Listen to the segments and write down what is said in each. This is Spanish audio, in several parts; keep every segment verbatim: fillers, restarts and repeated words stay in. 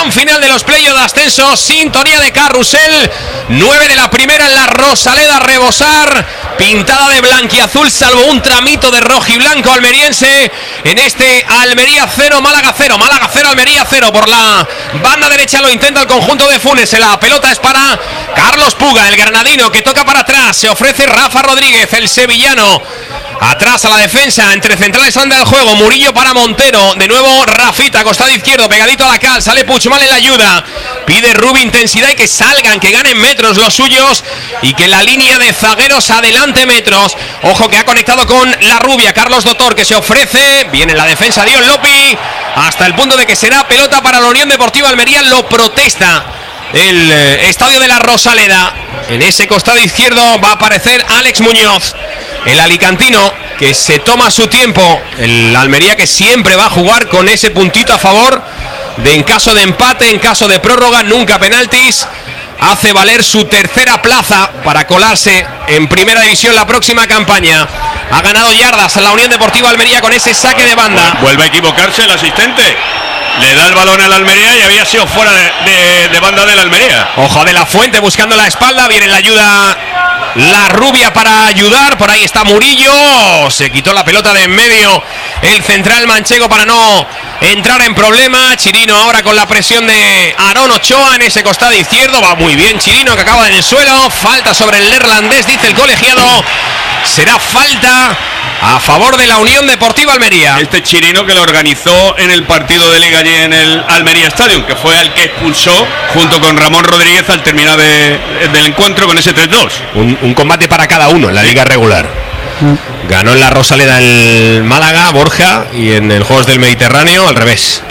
Gran final de los playoffs de ascenso, sintonía de carrusel, nueve de la primera en la Rosaleda, rebosar, pintada de blanquiazul, salvo un tramito de rojo y blanco almeriense, en este Almería cero, Málaga cero, Málaga cero, Almería cero, por la banda derecha lo intenta el conjunto de Funes, la pelota es para Carlos Puga, el granadino que toca para atrás, se ofrece Rafa Rodríguez, el sevillano, atrás a la defensa, entre centrales anda el juego, Murillo para Montero, de nuevo Rafita, costado izquierdo, pegadito a la cal, sale Puigmal en la ayuda, pide Rubi intensidad y que salgan, que ganen metros los suyos y que la línea de zagueros adelante metros, ojo que ha conectado con la rubia, Carlos Dotor que se ofrece, viene la defensa Dion Lopi, hasta el punto de que será pelota para la Unión Deportiva Almería, lo protesta el eh, estadio de la Rosaleda, en ese costado izquierdo va a aparecer Alex Muñoz, el alicantino que se toma su tiempo, el Almería que siempre va a jugar con ese puntito a favor de en caso de empate, en caso de prórroga, nunca penaltis, hace valer su tercera plaza para colarse en primera división la próxima campaña. Ha ganado yardas a la Unión Deportiva Almería con ese saque de banda. Vuelve a equivocarse el asistente. Le da el balón al Almería y había sido fuera de, de, de banda del Almería. Ojo de la Fuente buscando la espalda, viene la ayuda la rubia para ayudar, por ahí está Murillo, se quitó la pelota de en medio el central manchego para no entrar en problema. Chirino ahora con la presión de Aarón Ochoa en ese costado izquierdo, va muy bien Chirino que acaba en el suelo, falta sobre el neerlandés, dice el colegiado, será falta a favor de la Unión Deportiva Almería. Este Chirino que lo organizó en el partido de Liga allí en el Almería Stadium, que fue al que expulsó junto con Ramón Rodríguez al terminar de, del encuentro con ese tres dos. Un, un combate para cada uno en la Liga regular. Ganó en la Rosaleda el Málaga, Borja, y en el Juegos del Mediterráneo al revés.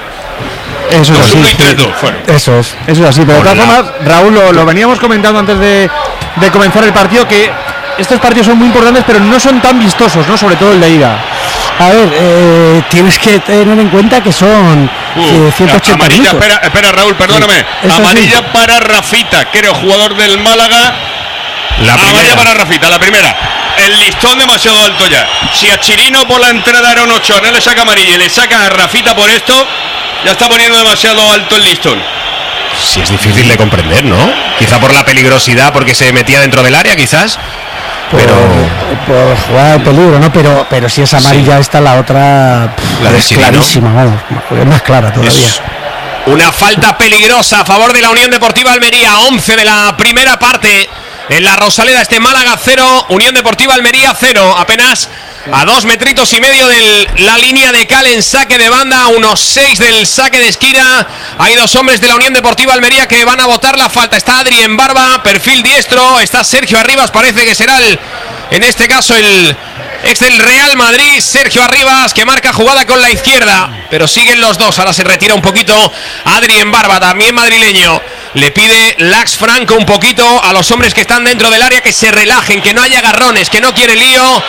Eso es así. Eso es, eso es así. Pero de todas formas, Raúl, lo, lo veníamos comentando antes de, de comenzar el partido, que estos partidos son muy importantes, pero no son tan vistosos, ¿no? Sobre todo el de ida. A ver, eh, tienes que tener en cuenta que son uh, eh, ciento ochenta amarilla, minutos. Espera, espera, Raúl, perdóname. Sí, amarilla sí. para Rafita, creo, jugador del Málaga. La amarilla para Rafita, la primera. El listón demasiado alto ya. Si a Chirino por la entrada de Aaron Ochoa no le saca amarilla y le saca a Rafita por esto, ya está poniendo demasiado alto el listón. Sí, es difícil de comprender, ¿no? Quizá por la peligrosidad, porque se metía dentro del área, quizás. Por, pero por jugar al peligro, ¿no? Pero pero si es amarilla sí. Esta, la otra pff, la de es Chirino, clarísima, vamos, es más clara todavía. Es una falta peligrosa a favor de la Unión Deportiva Almería, once de la primera parte. En la Rosaleda, este Málaga cero, Unión Deportiva Almería cero, apenas a dos metritos y medio de la línea de cal en saque de banda, a unos seis del saque de esquina. Hay dos hombres de la Unión Deportiva Almería que van a botar la falta. Está Adri en barba, perfil diestro, está Sergio Arribas, parece que será el, en este caso el ex del Real Madrid, Sergio Arribas, que marca jugada con la izquierda, pero siguen los dos. Ahora se retira un poquito Adri en barba, también madrileño. Le pide Lax Franco un poquito a los hombres que están dentro del área que se relajen, que no haya agarrones, que no quiere lío.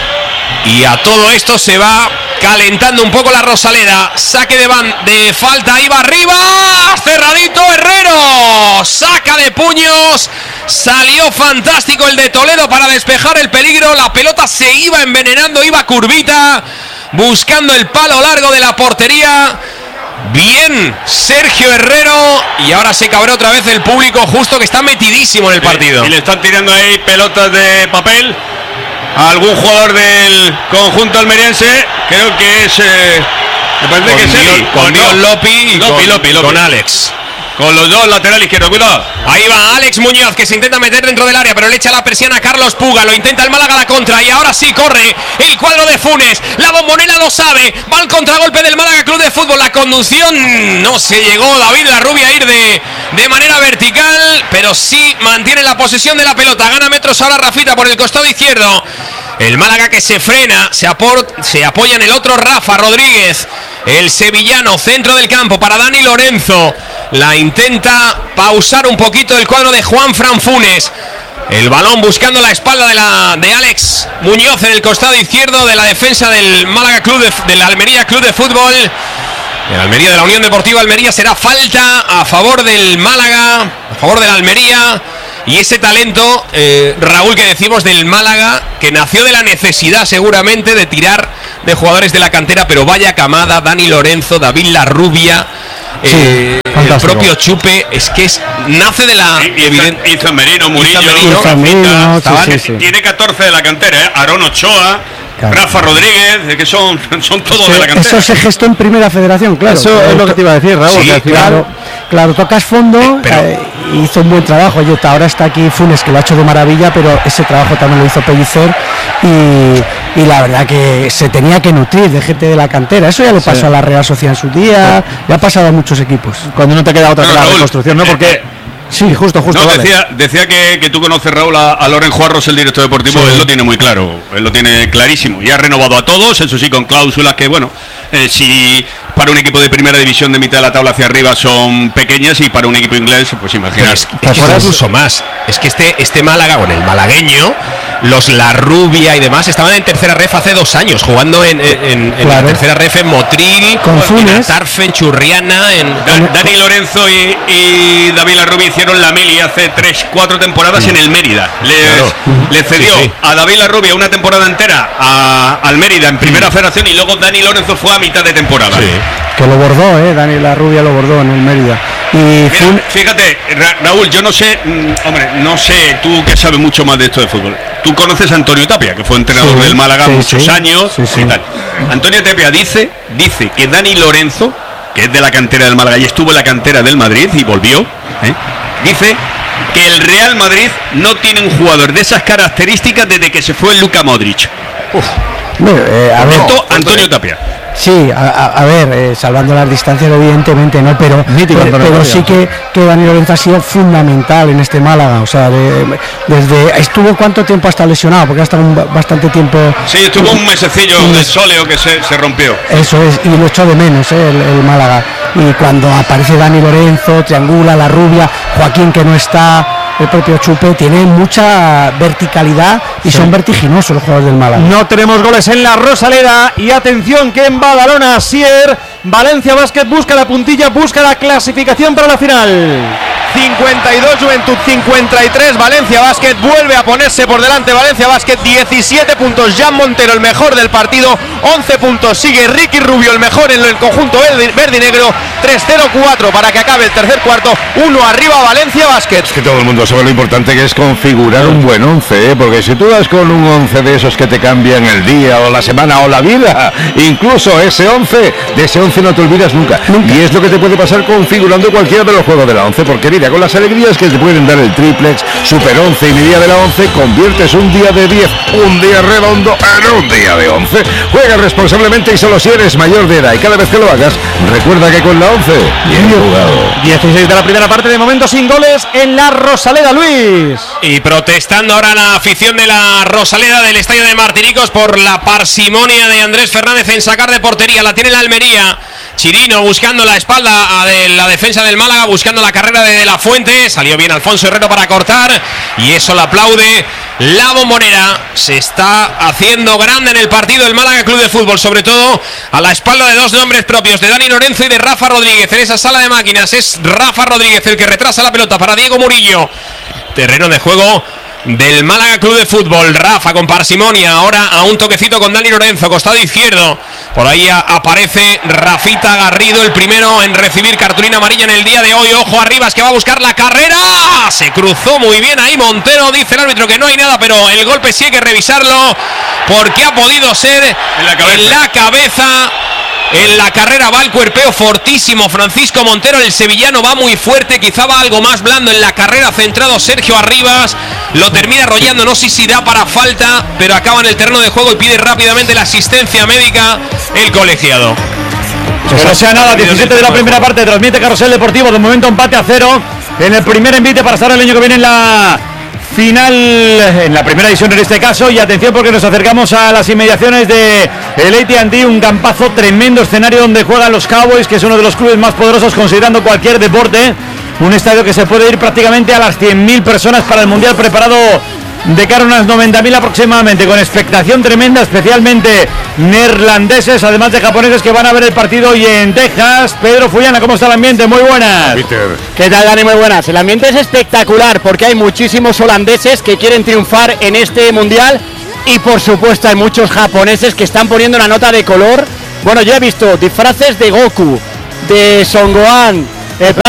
Y a todo esto se va calentando un poco la Rosaleda. Saque de, van, de falta, ahí va arriba, cerradito Herrero, saca de puños, salió fantástico el de Toledo para despejar el peligro. La pelota se iba envenenando, iba curvita, buscando el palo largo de la portería. Bien, Sergio Herrero, y ahora se cabró otra vez el público justo, que está metidísimo en el partido. Y le están tirando ahí pelotas de papel a algún jugador del conjunto almeriense, creo que es eh, me parece con que es Dion, él, con Dion Lopi y Lopi, con, Lopi, Lopi. con Alex. Con los dos lateral izquierdo, cuidado. Ahí va Alex Muñoz, que se intenta meter dentro del área, pero le echa la persiana a Carlos Puga. Lo intenta el Málaga a la contra, y ahora sí corre el cuadro de Funes. La Bombonera lo sabe, va al contragolpe del Málaga Club de Fútbol. La conducción no se llegó David Larrubia a ir de, de manera vertical, pero sí mantiene la posesión de la pelota. Gana metros ahora Rafita por el costado izquierdo. El Málaga que se frena, se, apor- se apoya en el otro Rafa Rodríguez, el sevillano, centro del campo para Dani Lorenzo. La intenta pausar un poquito el cuadro de Juan Fran Funes. El balón buscando la espalda de, la, de Alex Muñoz en el costado izquierdo de la defensa del Málaga Club de, del Almería Club de Fútbol. El Almería de la Unión Deportiva Almería. Será falta a favor del Málaga, a favor del Almería. Y ese talento, eh, Raúl, que decimos del Málaga, que nació de la necesidad seguramente de tirar de jugadores de la cantera, pero vaya camada, Dani Lorenzo, David Larrubia. Sí, Eh, fantástico. El propio Chupe es que es nace de la y, evidente y Merino, Murillo, Merino, sí, sí, sí. Tiene catorce de la cantera, ¿eh? Aarón Ochoa, claro. Rafa Rodríguez, que son, son todos sí, de la cantera. Eso se gestó en Primera Federación, claro. Eso es lo que te iba a decir, Raúl. Sí, que claro, claro, tocas fondo, eh, pero, eh, hizo un buen trabajo. Yo, ahora está aquí Funes, que lo ha hecho de maravilla, pero ese trabajo también lo hizo Pellicer y, y la verdad que se tenía que nutrir de gente de la cantera. Eso ya le pasó sí. a la Real Sociedad en su día, sí. le ha pasado a muchos equipos. Cuando no te queda otra no, que la reconstrucción, ¿no? Porque... Eh, Sí, justo, justo. No, vale. decía, decía que, que tú conoces, Raúl, a, a Loren Juarros, el director deportivo, sí. Él lo tiene muy claro, él lo tiene clarísimo. Y ha renovado a todos, eso sí, con cláusulas que, bueno, eh, si para un equipo de primera división de mitad de la tabla hacia arriba son pequeñas y para un equipo inglés, pues imaginar. Es, es que incluso más. Es que este, este Málaga con el malagueño, los La Rubia y demás, estaban en tercera ref hace dos años, jugando en, en, en, en claro. la tercera ref en Motril, con en Atarfe, en Churriana, en... Da, Dani Lorenzo y, y David La Rubia hicieron la mili hace tres, cuatro temporadas sí. en el Mérida. Les, claro. Le cedió sí, sí. a David La Rubia una temporada entera a, al Mérida en primera sí. federación y luego Dani Lorenzo fue a mitad de temporada. Sí. Que lo bordó, eh, Dani La Rubia lo bordó en el Mérida. Y Mira, fun... fíjate, Ra Raúl, yo no sé, mmm, hombre, no sé, tú que sabes mucho más de esto de fútbol. Tú conoces a Antonio Tapia, que fue entrenador sí, del Málaga sí, muchos sí. años sí, sí. y tal. Antonio Tapia dice, dice que Dani Lorenzo, que es de la cantera del Málaga y estuvo en la cantera del Madrid y volvió, ¿eh? dice que el Real Madrid no tiene un jugador de esas características desde que se fue Luka Modric. Uf. Bueno, eh, a ver, no, Antonio Tapia. Sí, a, a, a ver, eh, salvando las distancias evidentemente, ¿no? Pero, Mítico, pero, pero sí que, que Dani Lorenzo ha sido fundamental en este Málaga, o sea, de, desde estuvo cuánto tiempo hasta lesionado, porque ha estado un, bastante tiempo. Sí, estuvo un mesecillo un, de sóleo que se, se rompió. Eso es, y lo echó de menos, ¿eh? el, el Málaga. Y cuando aparece Dani Lorenzo, triangula, La Rubia, Joaquín que no está. El propio Chupe tiene mucha verticalidad y sí. son vertiginosos los jugadores del Málaga. No tenemos goles en la Rosaleda y atención que en Badalona Sier, Valencia Basket busca la puntilla, busca la clasificación para la final. cincuenta y dos Juventud cincuenta y tres, Valencia Basket vuelve a ponerse por delante. Valencia Basket diecisiete puntos, Jan Montero el mejor del partido, once puntos sigue Ricky Rubio el mejor en el conjunto verde y negro, tres cero cuatro para que acabe el tercer cuarto, uno arriba Valencia Basket. Es que todo el mundo sabe lo importante que es configurar un buen once, ¿eh? Porque si tú das con un once de esos que te cambian el día o la semana o la vida, incluso ese once, de ese once no te olvidas nunca, nunca. Y es lo que te puede pasar configurando cualquiera de los juegos de la once, porque mira, con las alegrías que te pueden dar el triplex, super once y mi día de la once, conviertes un día de diez, un día redondo en un día de once. Juega responsablemente y solo si eres mayor de edad, y cada vez que lo hagas, recuerda que con la once, bien jugado. dieciséis de la primera parte, de momento sin goles en la Rosaleda, Luis. Y protestando ahora la afición de la Rosaleda del estadio de Martiricos por la parsimonia de Andrés Fernández en sacar de portería. La tiene la Almería. Chirino buscando la espalda de la defensa del Málaga, buscando la carrera de, de la Fuente. Salió bien Alfonso Herrero para cortar y eso lo aplaude la Bombonera. Se está haciendo grande en el partido el Málaga Club de Fútbol, sobre todo a la espalda de dos nombres propios, de Dani Lorenzo y de Rafa Rodríguez. En esa sala de máquinas es Rafa Rodríguez el que retrasa la pelota para Diego Murillo. Terreno de juego del Málaga Club de Fútbol. Rafa con parsimonia, ahora a un toquecito con Dani Lorenzo, costado izquierdo. Por ahí aparece Rafita Garrido, el primero en recibir cartulina amarilla en el día de hoy. Ojo Arribas que va a buscar la carrera. Se cruzó muy bien ahí Montero. Dice el árbitro que no hay nada, pero el golpe sí hay que revisarlo porque ha podido ser en la cabeza. En la cabeza. En la carrera va el cuerpeo fortísimo Francisco Montero, el sevillano va muy fuerte, quizá va algo más blando en la carrera, centrado Sergio Arribas, lo termina arrollando, no sé si da para falta, pero acaba en el terreno de juego y pide rápidamente la asistencia médica el colegiado. Pues no sea nada, diecisiete de la primera parte, transmite Carrusel Deportivo, de momento empate a cero, en el primer envite para estar el año que viene en la final, en la primera edición en este caso, y atención porque nos acercamos a las inmediaciones de el A T and T, un campazo, tremendo escenario donde juegan los Cowboys, que es uno de los clubes más poderosos considerando cualquier deporte, un estadio que se puede ir prácticamente a las cien mil personas para el Mundial, preparado de cara a unas noventa mil aproximadamente, con expectación tremenda, especialmente neerlandeses, además de japoneses que van a ver el partido. Y en Texas, Pedro Fullana, ¿cómo está el ambiente? Muy buenas. Peter. ¿Qué tal, Dani? Muy buenas. El ambiente es espectacular porque hay muchísimos holandeses que quieren triunfar en este mundial y por supuesto hay muchos japoneses que están poniendo una nota de color. Bueno, yo he visto disfraces de Goku, de Son Gohan, el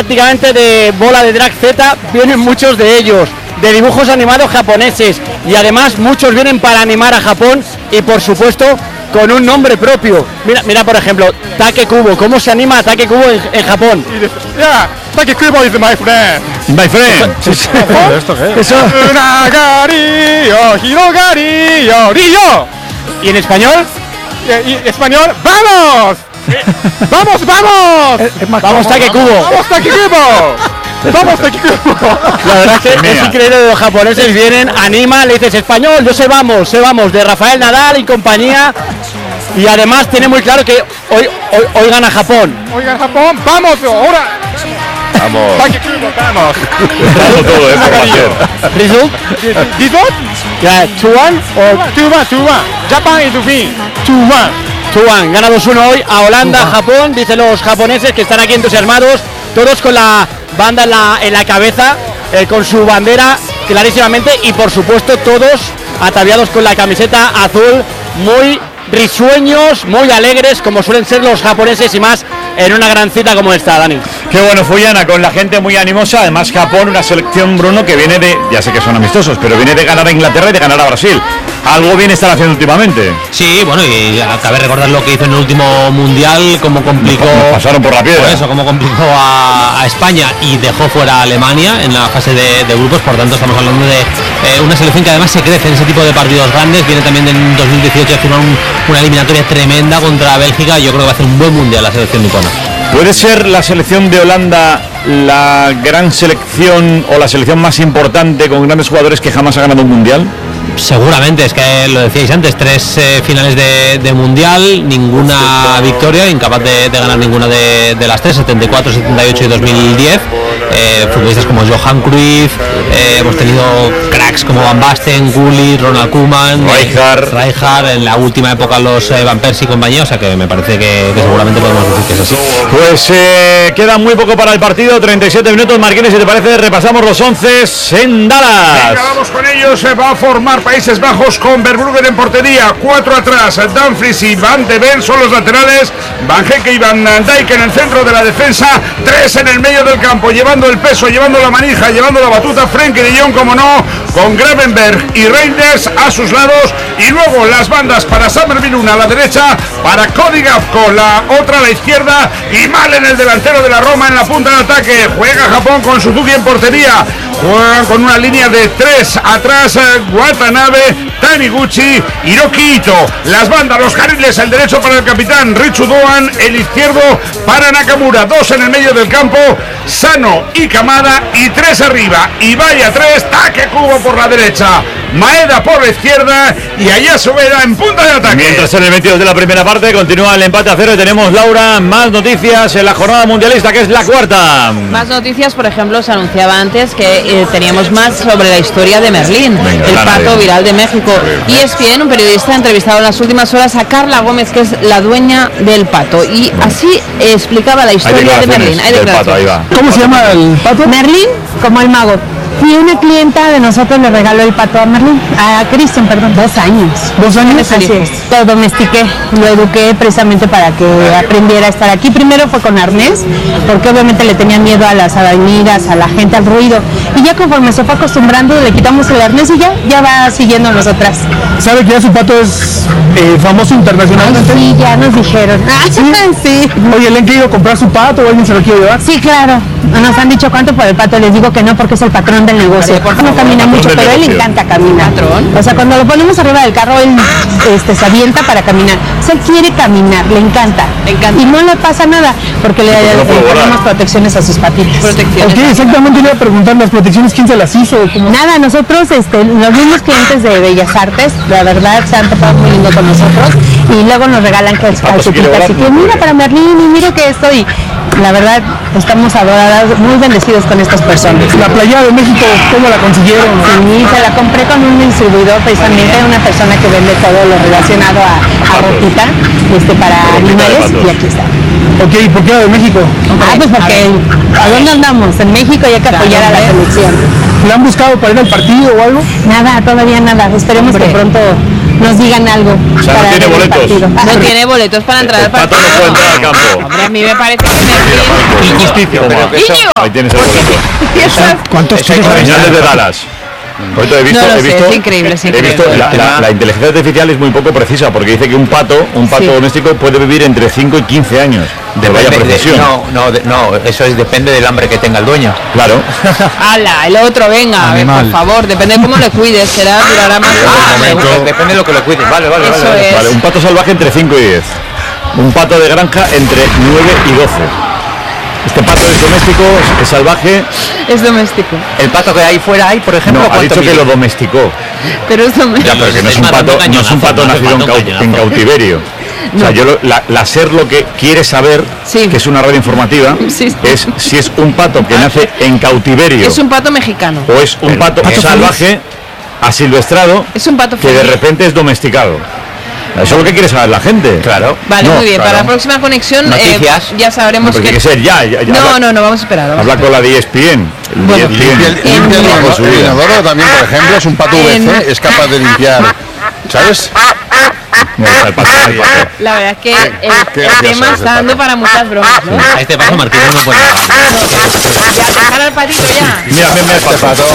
prácticamente de bola de Drag Z, vienen muchos de ellos, de dibujos animados japoneses, y además muchos vienen para animar a Japón y por supuesto con un nombre propio. Mira, mira por ejemplo, Take Kubo, ¿cómo se anima a Take Kubo en, en Japón? Yeah, Take Kubo is my friend. My friend. Sí, sí. ¿Esto qué es? Eso. ¿Y en español? ¿Y, y español? ¡Vamos! ¡Vamos, vamos! Es, es ¡Vamos, Take Kubo! ¡Vamos, Take Kubo! ¡Vamos, Take Kubo! La verdad es que es, es increíble, los japoneses vienen, anima, le dices español, yo sé vamos, sé vamos, de Rafael Nadal y compañía. Y además tiene muy claro que hoy, hoy, hoy gana Japón. Hoy gana Japón, ¡vamos! ¡Ahora! Vamos. Take Kubo, ¡vamos! Vamos todo, ¿eh? Por hacer. ¿Result? ¿This one? Yeah, two one or two one, two one. Japan is win. two one. two one. Gana dos uno hoy a Holanda, Japón, dicen los japoneses que están aquí entusiasmados, todos con la banda en la, en la cabeza, eh, con su bandera clarísimamente y por supuesto todos ataviados con la camiseta azul, muy risueños, muy alegres como suelen ser los japoneses y más en una gran cita como esta, Dani. Qué bueno, Fullana, con la gente muy animosa. Además, Japón, una selección, Bruno, que viene de, ya sé que son amistosos, pero viene de ganar a Inglaterra y de ganar a Brasil. Algo bien están haciendo últimamente. Sí, bueno, y acabé de recordar lo que hizo en el último mundial, cómo complicó. Nos pasaron por la piedra. Por eso, cómo complicó a, a España y dejó fuera a Alemania en la fase de, de grupos. Por tanto, estamos hablando de eh, una selección que además se crece en ese tipo de partidos grandes. Viene también en dos mil dieciocho a firmar un, una eliminatoria tremenda contra Bélgica. Yo creo que va a hacer un buen mundial la selección nipona. ¿Puede ser la selección de Holanda la gran selección o la selección más importante con grandes jugadores que jamás ha ganado un mundial? Seguramente, es que lo decíais antes, tres eh, finales de, de mundial, ninguna victoria, incapaz de, de ganar ninguna de, de las tres, setenta y cuatro, setenta y ocho y dos mil diez. Eh, futbolistas como Johan Cruyff, eh, hemos tenido cracks como Van Basten, Gullit, Ronald Koeman, Rijkaard, Rijkaard, en la última época los eh, Van Persie y compañía, o sea que me parece que, que seguramente podemos decir que es así. Pues eh, queda muy poco para el partido, treinta y siete minutos, Marquines, si te parece, repasamos los once en Dallas. Venga, vamos con ellos, se va a formar Países Bajos con Verbruggen en portería, cuatro atrás, Dumfries y Van de Ven son los laterales, Van Hecke y Van Dijk en el centro de la defensa, tres en el medio del campo, llevando el peso, llevando la manija, llevando la batuta, Frenkie de Jong, como no, con Gravenberg y Reinders a sus lados, y luego las bandas para Summerville, una a la derecha, para Cody Gakpo, la otra a la izquierda, y Malen, el delantero de la Roma, en la punta de ataque. Juega Japón con Suzuki en portería, juegan con una línea de tres atrás, Watanabe, Taniguchi, Hiroki Ito, las bandas, los carriles, el derecho para el capitán Richu Doan, el izquierdo para Nakamura, dos en el medio del campo, Sano y Kamada, y tres arriba, y vaya tres, Take Kubo por la derecha, Maeda por la izquierda, y allá Sobera en punta de ataque. Mientras en el veintidós de la primera parte continúa el empate a cero y tenemos, Laura, más noticias en la jornada mundialista, que es la cuarta. Más noticias, por ejemplo, se anunciaba antes que eh, teníamos más sobre la historia de Merlín, Venga, el pato nadie. viral de México. Y E S P N, un periodista, ha entrevistado en las últimas horas a Carla Gómez, que es la dueña del pato, y así eh, explicaba la historia de Merlín. Hay pato, ahí va. ¿Cómo se llama el pato? Merlín, como el mago. Y una clienta de nosotros le regaló el pato a Merlín, a Cristian, perdón, dos años. ¿Dos años? Así es. Lo domestiqué, lo eduqué precisamente para que aprendiera a estar aquí. Primero fue con arnés, porque obviamente le tenía miedo a las avenidas, a la gente, al ruido. Y ya conforme se fue acostumbrando, le quitamos el arnés y ya, ya va siguiendo nosotras. ¿Sabe que ya su pato es eh, famoso internacionalmente? Ay, sí, ya nos dijeron. ¿Sí? Sí. Oye, ¿le han querido comprar su pato o alguien se lo quiere llevar? Sí, claro. Nos han dicho cuánto por el pato, les digo que no, porque es el patrón del negocio. No camina mucho, pero a él le encanta caminar. ¿Patrón? O sea, cuando lo ponemos arriba del carro, él este, se avienta para caminar. O sea, él quiere caminar, le encanta. Le encanta. Y no le pasa nada, porque le, le, le ponemos protecciones a sus patitas. Protecciones. Ok, exactamente, le iba a preguntar, ¿las protecciones quién se las hizo? ¿Cómo? Nada, nosotros, este, los mismos clientes de Bellas Artes, la verdad, se han topado muy lindo con nosotros. Y luego nos regalan calcetitas. Así que mira para Merlín y mira que estoy. La verdad, estamos adoradas, muy bendecidos con estas personas. La playa de México, ¿cómo la consiguieron? Sí, se la compré con un distribuidor, precisamente una persona que vende todo lo relacionado a, a ropita, este, para animales, y aquí está. Ok, ¿y por qué de México? Ah, pues porque, ¿a dónde andamos? En México y hay que apoyar a la selección. ¿Le han buscado para ir al partido o algo? Nada, todavía nada. Esperemos Hombre. que pronto nos digan algo. O sea, no tiene boletos. No tiene boletos para entrar al partido. El pato no puede entrar al campo. Hombre, a mí me parece que me Injusticia. Ahí tienes el boleto. ¿Cuántos tiene? Señales de Dallas. Por he visto, no lo he sé, visto, es increíble, es increíble. He visto la, la, la inteligencia artificial es muy poco precisa porque dice que un pato, un pato sí. doméstico puede vivir entre cinco y quince años. De vaya precisión. De, no, no, de, no, eso es depende del hambre que tenga el dueño. Claro. ¡Hala! El otro, venga, a ver, por favor, depende de cómo le cuides, será durará más. Ah, momento. Depende de lo que le cuides. Vale, vale, eso vale, es. vale. Un pato salvaje entre cinco y diez. Un pato de granja entre nueve y doce. Este pato es doméstico, es salvaje. Es doméstico. El pato que hay fuera hay, por ejemplo, no, ha dicho mide? que lo domesticó. Pero es doméstico. Ya, pero que no es un pato, no es un pato nacido en, cau en cautiverio. No. O sea, yo lo, la, la SER lo que quiere saber, sí. que es una radio informativa, sí, sí. es si es un pato que nace en cautiverio. Es un pato mexicano. O es un pato, pato salvaje, feliz. asilvestrado, es un pato que de repente es domesticado. Eso es lo que quiere saber la gente. Claro. Vale, no, muy bien. claro. Para la próxima conexión eh, ya sabremos no, que... tiene que ser ya. ya, ya no, habla, no, no, vamos a esperar. Vamos habla a esperar. con la de E S P N. Bueno, limpia el inodoro también, por ejemplo, es un pato V C, es capaz de limpiar, ¿sabes? No, el pato, el pato. La verdad es que el, el tema está dando para muchas bromas, ¿no? A este paso Marquín no puede pagar. Ya, dejar al patito ya. Mira, mira, mira este pato.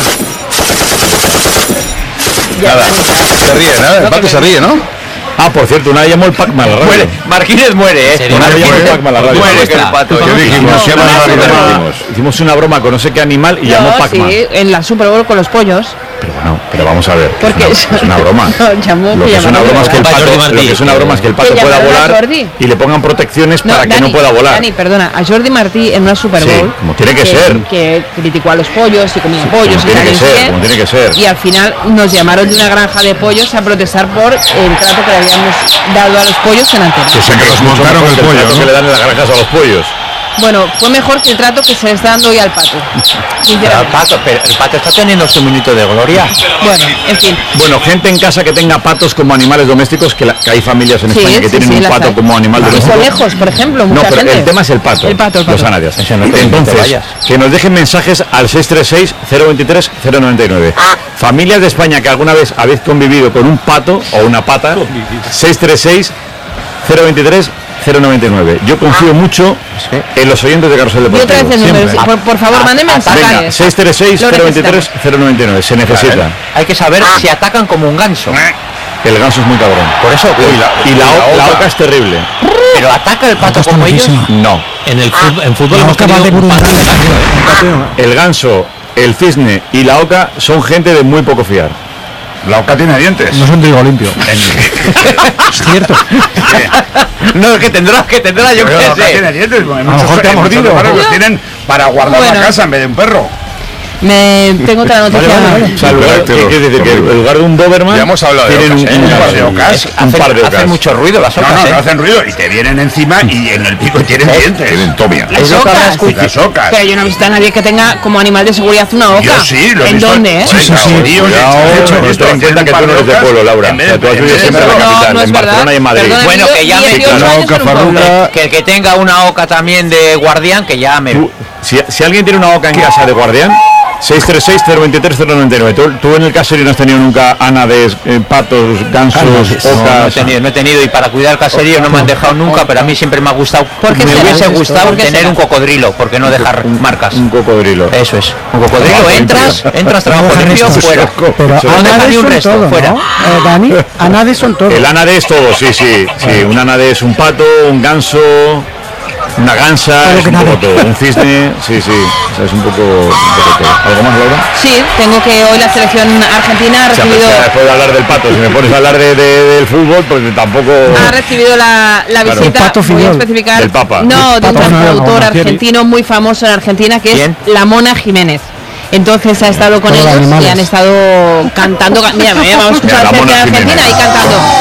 Ya, nada, se ríe, ¿no? El pato se ríe, ¿no? Ah, por cierto, una vez llamó el Pac-Man a la radio. Muere, Marquínez muere, ¿eh? Una vez llamó el Pac-Man a la radio. Muere que el pato. ¿Qué dijimos? ¿Qué hicimos? Hicimos una broma con no sé qué animal y no, llamó Pac-Man. Sí, en la Super Bowl con los pollos. Pero bueno, pero vamos a ver. Porque es, una, es una broma. No, llamó, lo que es una broma es que el pato, lo que es una broma es que el pato pueda volar y le pongan protecciones no, para Dani, que no pueda volar. Dani, perdona, a Jordi Martí en una Super Bowl. Sí, como tiene que, que ser. Que criticó a los pollos y comía pollos como y tiene tal que ser, como tiene que ser. Y al final nos llamaron de una granja de pollos a protestar por el trato que le habíamos dado a los pollos en antena. Que se que los montaron el pollo, ¿no? Que le dan en las granjas a los pollos. Bueno, fue mejor que el trato que se le está dando hoy al pato. Pero el pato, pero el pato está teniendo su minuto de gloria. Bueno, en fin. Bueno, gente en casa que tenga patos como animales domésticos, que, la, que hay familias en sí, España que sí, tienen sí, un pato hay. como animal doméstico. Y lejos, por ejemplo, mucha No, pero gente. el tema es el pato. El pato, el pato. Los anadias. No Entonces, que nos dejen mensajes al seis tres seis, cero veintitrés, cero noventa y nueve. Familias de España que alguna vez habéis convivido con un pato o una pata, seis tres seis, cero veintitrés, cero noventa y nueve. Yo confío mucho en los oyentes de Carrusel Deportivo. Y otra vez el número, por, por favor, manden mensajes. Venga, seis tres seis, cero veintitrés, cero noventa y nueve. Se necesita. Vale. Hay que saber si atacan como un ganso. El ganso es muy cabrón. Por eso. Uy, la, y la, la, la oca es terrible. Pero ataca el pato como ellos. No. En el fútbol, en fútbol hemos tenido un pato de ganso. El ganso, el cisne y la oca son gente de muy poco fiar. La oca tiene dientes. No son trigo limpio. Es cierto. No, es que tendrá, que tendrá, yo qué sé. La oca tiene dientes. A lo mejor te ha mordido. Los tienen para guardar bueno. la casa en vez de un perro. Me tengo otra noticia. Vale, vale. O sea, lugar, ¿qué quiere decir? Que en lugar de un Doberman ya hemos hablado de tienen ocas, un, ¿eh? un, un par de ocas, un hacen, par de ocas. Hacen mucho ruido las ocas. No, no, ¿eh? no hacen ruido y te vienen encima y en el pico tienen dientes. Tienen tomia. Las ocas. Las ocas. Pero yo no he visto a nadie que tenga como animal de seguridad una oca. Yo sí, lo he ¿En visto. dónde? Sí, sí, sí. Ten en cuenta que tú no eres de pueblo, Laura. Tú has vivido siempre en la capital, en Barcelona y en Madrid. Bueno, que llame que el que tenga una oca también de guardián, que llame. Si alguien tiene una oca en casa de guardián, seis tres seis, cero veintitrés, cero noventa y nueve. ¿Tú, tú en el caserío no has tenido nunca anades, eh, patos, gansos, ocas? No, no he tenido, no he tenido. Y para cuidar el caserío no me han dejado nunca, pero a mí siempre me ha gustado. Porque me hubiese será? gustado tener será? un cocodrilo, porque no dejar marcas. Un cocodrilo. Eso es. Un cocodrilo, entras, entras, trabajo limpio, fuera. Pero no dejas ni un resto, todo, fuera. ¿no? Eh, Dani, anades son todos. El anade es todo, sí, sí. Sí, un anade es un pato, un ganso, una gansa, es un poco todo. Un cisne, sí, sí. O sea, es un poco, un poco todo. ¿Algo más, Laura? Sí, tengo que hoy la selección argentina ha recibido... O sea, después de hablar del pato, si me pones a hablar de, de, del fútbol, pues tampoco... Ha recibido la, la claro. visita, Pato voy a especificar... Del Papa. No, de un cantautor argentino muy famoso en Argentina, que ¿Quién? es La Mona Jiménez. Entonces ha estado con Todos ellos y animales. han estado cantando... Mira, vamos a escuchar Mira, la cerca Mona de Argentina Jiménez. y cantando.